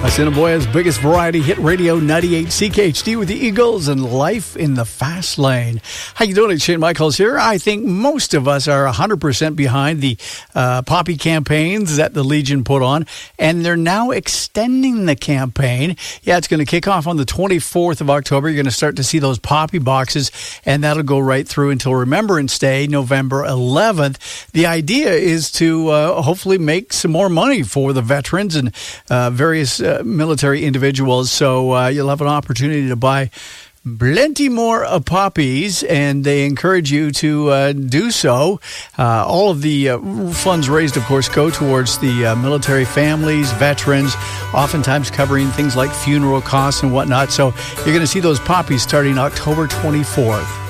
Assiniboia's biggest variety hit radio 98 CKHD with the Eagles and Life in the Fast Lane. How you doing? It's Shane Michaels here. I think most of us are 100% behind the poppy campaigns that the Legion put on, and they're now extending the campaign. Yeah, it's going to kick off on the 24th of October. You're going to start to see those poppy boxes, and that'll go right through until Remembrance Day, November 11th. The idea is to hopefully make some more money for the veterans and various military individuals, so you'll have an opportunity to buy plenty more poppies, and they encourage you to do so. All of the funds raised, of course, go towards the military families, veterans, oftentimes covering things like funeral costs and whatnot. So you're going to see those poppies starting October 24th.